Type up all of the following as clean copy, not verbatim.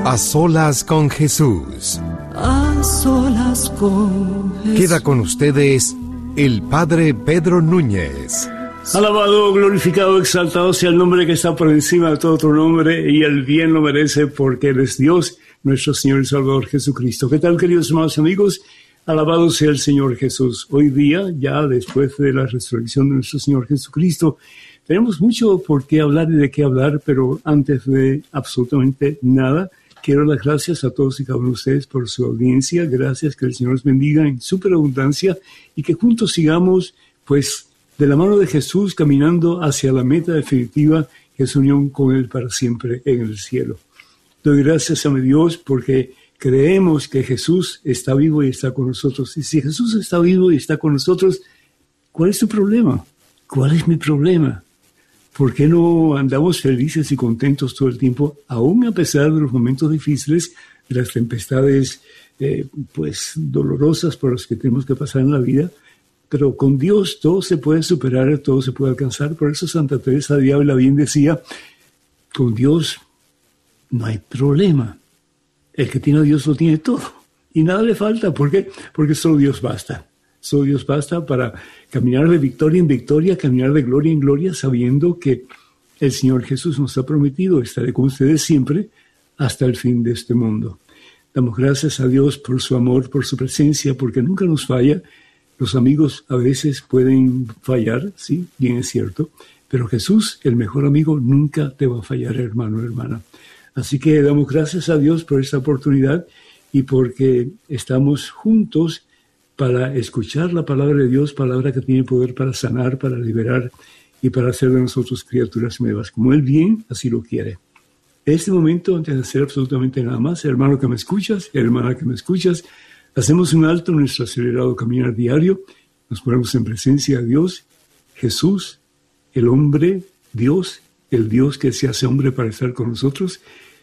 A solas con Jesús. A solas con Jesús. Queda con ustedes el Padre Pedro Núñez. Alabado, glorificado, exaltado sea el nombre que está por encima de todo otro nombre, y el bien lo merece porque Él es Dios, nuestro Señor y Salvador Jesucristo. ¿Qué tal, queridos hermanos y amigos? Alabado sea el Señor Jesús. Hoy día, ya después de la resurrección de nuestro Señor Jesucristo, tenemos mucho por qué hablar y de qué hablar, pero antes de absolutamente nada, quiero dar gracias a todos y cada uno de ustedes por su audiencia. Gracias, que el Señor los bendiga en superabundancia y que juntos sigamos, pues, de la mano de Jesús, caminando hacia la meta definitiva, que es unión con Él para siempre en el cielo. Doy gracias a mi Dios porque creemos que Jesús está vivo y está con nosotros. Y si Jesús está vivo y está con nosotros, ¿cuál es tu problema? ¿Cuál es mi problema? ¿Por qué no andamos felices y contentos todo el tiempo, aún a pesar de los momentos difíciles, de las tempestades pues dolorosas por las que tenemos que pasar en la vida? Pero con Dios todo se puede superar, todo se puede alcanzar. Por eso Santa Teresa de Ávila bien decía, con Dios no hay problema. El que tiene a Dios lo tiene todo y nada le falta. ¿Por qué? Porque solo Dios basta. Solo Dios basta para caminar de victoria en victoria, caminar de gloria en gloria, sabiendo que el Señor Jesús nos ha prometido, estaré con ustedes siempre hasta el fin de este mundo. Damos gracias a Dios por su amor, por su presencia, porque nunca nos falla. Los amigos a veces pueden fallar, sí, bien es cierto, pero Jesús, el mejor amigo, nunca te va a fallar, hermano, hermana. Así que damos gracias a Dios por esta oportunidad y porque estamos juntos para escuchar la palabra de Dios, palabra que tiene poder para sanar, para liberar y para hacer de nosotros criaturas nuevas, como Él bien así lo quiere. En este momento, antes de hacer absolutamente nada más, hermano que me escuchas, hermana que me escuchas, hacemos un alto en nuestro acelerado caminar diario, nos ponemos en presencia de Dios, Jesús, el hombre, Dios, el Dios que se hace hombre para estar con nosotros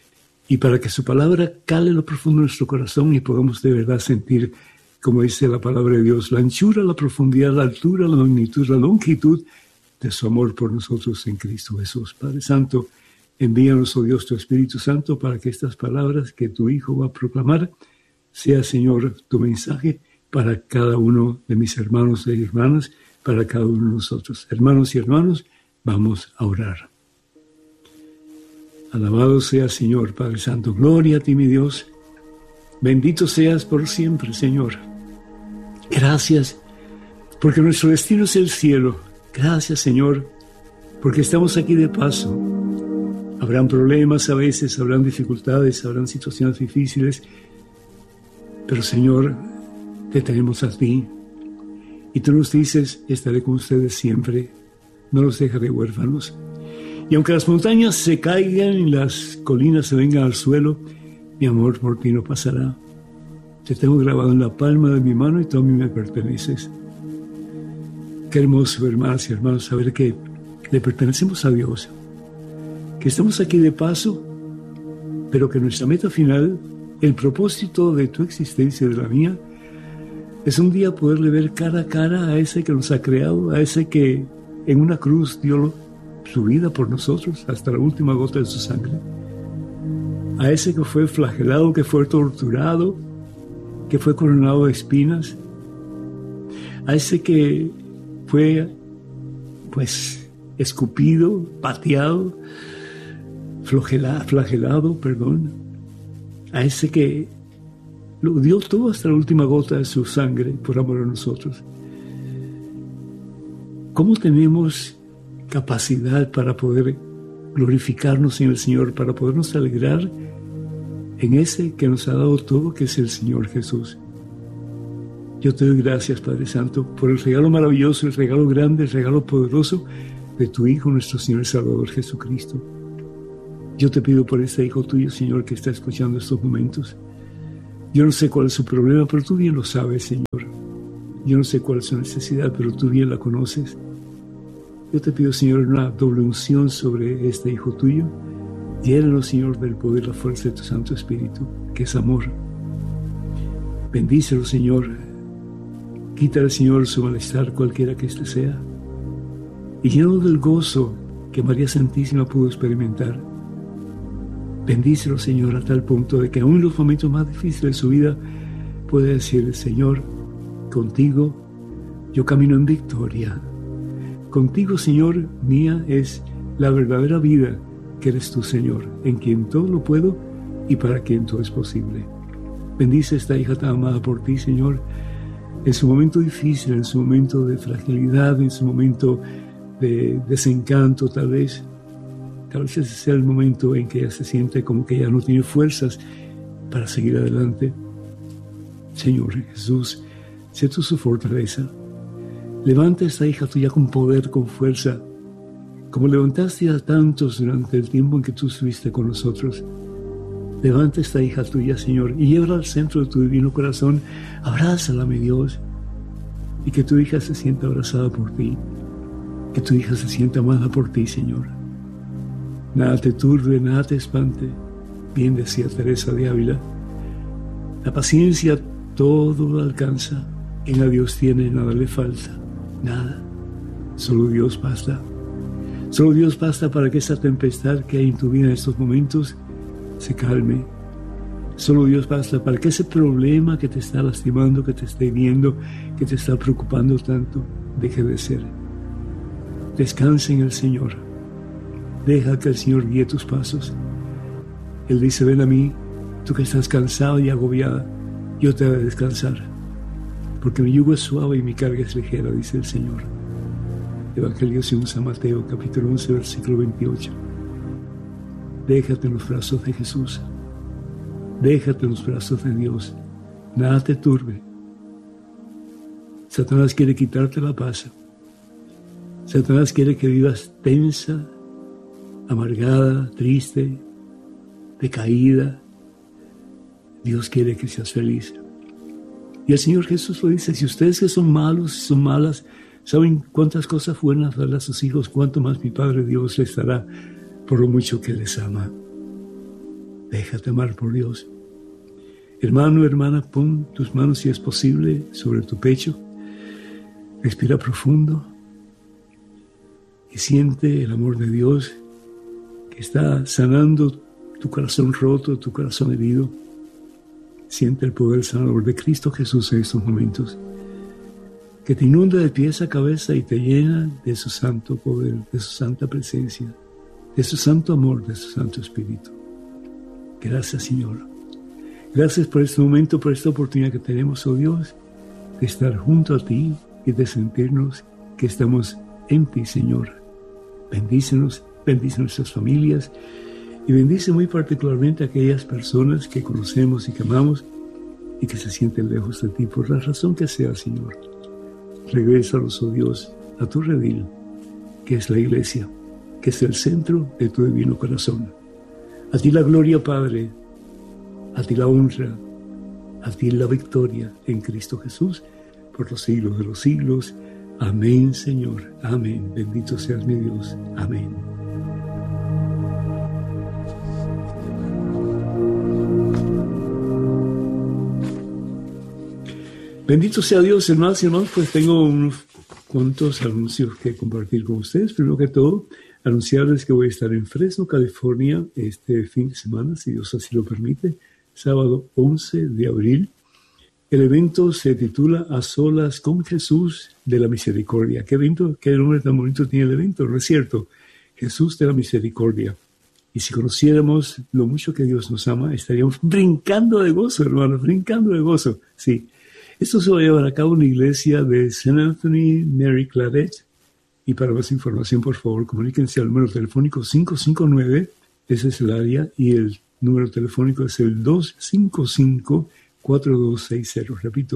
y para que su palabra cale lo profundo de nuestro corazón y podamos de verdad sentir, como dice la palabra de Dios, la anchura, la profundidad, la altura, la magnitud, la longitud de su amor por nosotros en Cristo Jesús. Padre Santo, envíanos, oh Dios, tu Espíritu Santo para que estas palabras que tu Hijo va a proclamar sea, Señor, tu mensaje para cada uno de mis hermanos y hermanas, para cada uno de nosotros. Hermanos y hermanos, vamos a orar. Alabado sea, Señor, Padre Santo. Gloria a ti, mi Dios. Bendito seas por siempre, Señor. Gracias, porque nuestro destino es el cielo. Gracias, Señor, porque estamos aquí de paso. Habrán problemas a veces, habrán dificultades, habrán situaciones difíciles, pero, Señor, te tenemos a ti. Y tú nos dices, estaré con ustedes siempre. No los dejaré huérfanos. Y aunque las montañas se caigan y las colinas se vengan al suelo, mi amor por ti no pasará. Te tengo grabado en la palma de mi mano y tú a mí me perteneces. Qué hermoso, hermanas y hermanos, saber que le pertenecemos a Dios. Que estamos aquí de paso, pero que nuestra meta final, el propósito de tu existencia y de la mía, es un día poderle ver cara a cara a ese que nos ha creado, a ese que en una cruz dio su vida por nosotros hasta la última gota de su sangre, a ese que fue flagelado, que fue torturado, que fue coronado de espinas, a ese que fue, pues, escupido, pateado, flagelado, a ese que lo dio todo hasta la última gota de su sangre por amor a nosotros. ¿Cómo tenemos capacidad para poder glorificarnos en el Señor, para podernos alegrar en ese que nos ha dado todo, que es el Señor Jesús? Yo te doy gracias, Padre Santo, por el regalo maravilloso, el regalo grande, el regalo poderoso de tu Hijo, nuestro Señor y Salvador Jesucristo. Yo te pido por este Hijo tuyo, Señor, que está escuchando estos momentos. Yo no sé cuál es su problema, pero tú bien lo sabes, Señor. Yo no sé cuál es su necesidad, pero tú bien la conoces. Yo te pido, Señor, una doble unción sobre este Hijo tuyo. Llénalo, Señor, del poder y la fuerza de tu Santo Espíritu, que es amor. Bendícelo, Señor. Quítale, Señor, su malestar, cualquiera que éste sea. Y llénalo del gozo que María Santísima pudo experimentar. Bendícelo, Señor, a tal punto de que aún en los momentos más difíciles de su vida pueda decir: Señor, contigo yo camino en victoria. Contigo, Señor, mía es la verdadera vida, que eres tú, Señor, en quien todo lo puedo y para quien todo es posible. Bendice a esta hija tan amada por ti, Señor, en su momento difícil, en su momento de fragilidad, en su momento de desencanto, tal vez ese sea el momento en que ella se siente como que ya no tiene fuerzas para seguir adelante. Señor Jesús, sé tú su fortaleza. Levanta a esta hija tuya con poder, con fuerza, como levantaste a tantos durante el tiempo en que tú estuviste con nosotros. Levanta a esta hija tuya, Señor, y llévala al centro de tu divino corazón. Abrázala, mi Dios, y que tu hija se sienta abrazada por ti, que tu hija se sienta amada por ti, Señor. Nada te turbe, nada te espante. Bien decía Teresa de Ávila: la paciencia todo lo alcanza, en la Dios tiene, nada le falta, nada. Solo Dios basta. Solo Dios basta para que esa tempestad que hay en tu vida en estos momentos se calme. Solo Dios basta para que ese problema que te está lastimando, que te está hiriendo, que te está preocupando tanto, deje de ser. Descansa en el Señor. Deja que el Señor guíe tus pasos. Él dice: ven a mí, tú que estás cansado y agobiada, yo te haré descansar, porque mi yugo es suave y mi carga es ligera, dice el Señor. Evangelio según San Mateo, capítulo 11, versículo 28. Déjate en los brazos de Jesús. Déjate en los brazos de Dios. Nada te turbe. Satanás quiere quitarte la paz. Satanás quiere que vivas tensa, amargada, triste, decaída. Dios quiere que seas feliz. Y el Señor Jesús lo dice: si ustedes que son malos y son malas saben cuántas cosas buenas darle a sus hijos, cuánto más mi Padre Dios les dará por lo mucho que les ama. Déjate amar por Dios. Hermano, hermana, pon tus manos, si es posible, sobre tu pecho. Respira profundo y siente el amor de Dios que está sanando tu corazón roto, tu corazón herido. Siente el poder sanador de Cristo Jesús en estos momentos, que te inunda de pies a cabeza y te llena de su santo poder, de su santa presencia, de su santo amor, de su santo espíritu. Gracias, Señor. Gracias por este momento, por esta oportunidad que tenemos, oh Dios, de estar junto a ti y de sentirnos que estamos en ti, Señor. Bendícenos, bendice nuestras familias y bendice muy particularmente a aquellas personas que conocemos y que amamos y que se sienten lejos de ti por la razón que sea, Señor. Regrésalos, oh Dios, a tu redil, que es la iglesia, que es el centro de tu divino corazón. A ti la gloria, Padre, a ti la honra, a ti la victoria en Cristo Jesús, por los siglos de los siglos. Amén, Señor. Amén. Bendito seas mi Dios. Amén. Bendito sea Dios, hermanos y hermanos. Pues tengo unos cuantos anuncios que compartir con ustedes. Primero que todo, anunciarles que voy a estar en Fresno, California, este fin de semana, si Dios así lo permite, sábado 11 de abril. El evento se titula A Solas con Jesús de la Misericordia. ¿Qué evento? ¿Qué nombre tan bonito tiene el evento? ¿No es cierto? Jesús de la Misericordia. Y si conociéramos lo mucho que Dios nos ama, estaríamos brincando de gozo, hermanos, brincando de gozo. Sí. Esto se va a llevar a cabo en la iglesia de St. Anthony Mary Claret. Y para más información, por favor, comuníquense al número telefónico 559, ese es el área, y el número telefónico es el 255-4260. Repito,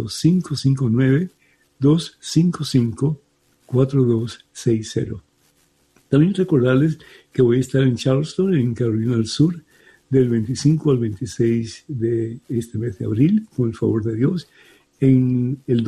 559-255-4260. También recordarles que voy a estar en Charleston, en Carolina del Sur, del 25 al 26 de este mes de abril, con el favor de Dios, en el